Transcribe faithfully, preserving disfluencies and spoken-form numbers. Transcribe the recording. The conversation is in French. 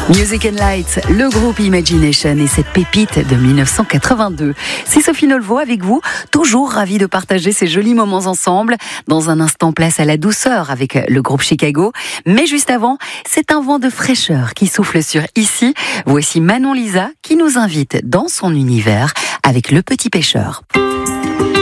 Music and Lights, le groupe Imagination et cette pépite de mille neuf cent quatre-vingt-deux. C'est Sophie Nolvo avec vous, toujours ravie de partager ces jolis moments ensemble. Dans un instant, place à la douceur avec le groupe Chicago. Mais juste avant, c'est un vent de fraîcheur qui souffle sur Ici. Voici Manon Lisa qui nous invite dans son univers avec Le Petit Pêcheur.